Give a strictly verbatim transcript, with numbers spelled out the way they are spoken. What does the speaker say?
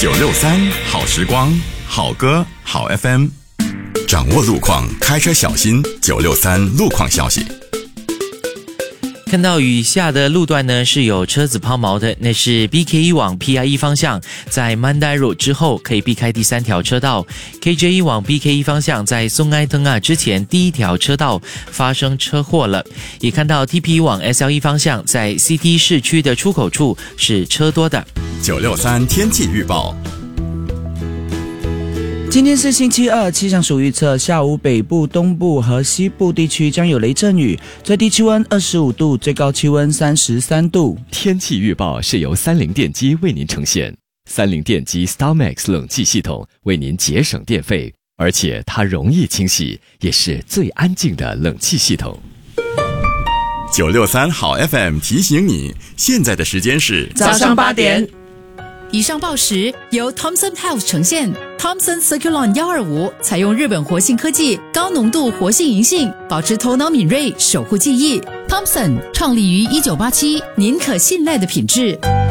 九六三好时光，好歌好 F M， 掌握路况，开车小心。九六三路况消息。 看到雨下的路段呢是有车子抛锚的，那是 B K 一 往 P I E 方向，在 Mandai Road 之后可以避开第三条车道。K J 一 往 B K 一 方向，在松埃登啊之前第一条车道发生车祸了。也看到 T P 往 S L 一 方向，在 C T 市区的出口处是车多的。 九六三天气预报。 今天是星期二，气象署预测下午北部、东部和西部地区将有雷阵雨，最低气温二十五度，最高气温三十三度。 天气预报是由三菱电机为您呈现。三菱电机 StarMax 冷气系统为您节省电费，而且它容易清洗，也是最安静的冷气系统。 九六三好 F M 提醒你，现在的时间是早上八点。 以上报时由 Thomson Health 呈现。Thomson Circulon 一二五采用日本活性科技，高浓度活性银杏，保持头脑敏锐，守护记忆。Thomson 创立于一九八七，您可信赖的品质。